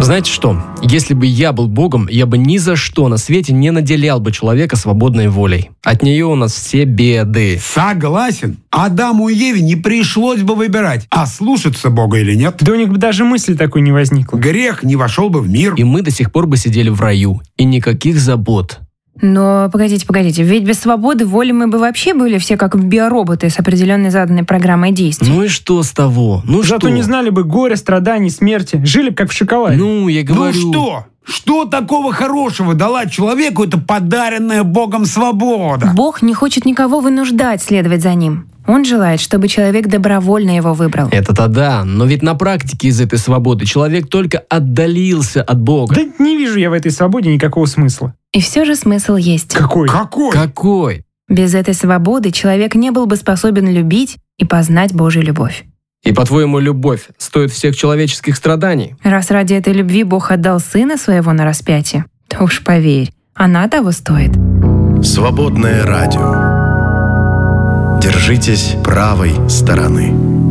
Знаете что? Если бы я был Богом, я бы ни за что на свете не наделял бы человека свободной волей. От нее у нас все беды. Согласен. Адаму и Еве не пришлось бы выбирать, а слушаться Бога или нет. Да у них бы даже мысли такой не возникло. Грех не вошел бы в мир. И мы до сих пор бы сидели в раю. И никаких забот. Но погодите, ведь без свободы воли мы бы вообще были все как биороботы с определенной заданной программой действий. Ну и что с того? Зато не знали бы горя, страданий, смерти. Жили бы как в шоколаде. Я говорю... Ну что? Что такого хорошего дала человеку эта подаренная Богом свобода? Бог не хочет никого вынуждать следовать за ним. Он желает, чтобы человек добровольно его выбрал. Это-то да, но ведь на практике из этой свободы человек только отдалился от Бога. Да не вижу я в этой свободе никакого смысла. И все же смысл есть. Какой? Без этой свободы человек не был бы способен любить и познать Божью любовь. И, по-твоему, любовь стоит всех человеческих страданий? Раз ради этой любви Бог отдал Сына Своего на распятие, то уж поверь, она того стоит. Свободное радио. Держитесь правой стороны.